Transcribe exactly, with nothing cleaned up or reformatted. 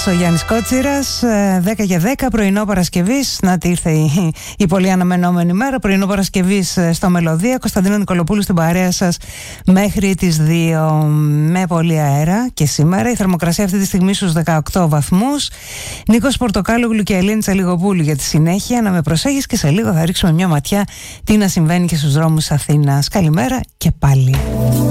ο Γιάννης Κότσιρας. Δέκα για δέκα, πρωινό Παρασκευής. Να τι ήρθε η, η πολύ αναμενόμενη μέρα. Πρωινό Παρασκευής στο Μελωδία. Κωνσταντίνο Νικολοπούλου στην παρέα σας μέχρι τις δύο, με πολύ αέρα και σήμερα. Η θερμοκρασία αυτή τη στιγμή στους δεκαοκτώ βαθμούς. Νίκος Πορτοκάλογλου και Ελένη Τσαλιγοπούλου για τη συνέχεια. Να με προσέχεις και σε λίγο θα ρίξουμε μια ματιά τι να συμβαίνει και στους δρόμους Αθήνας. Καλημέρα και πάλι.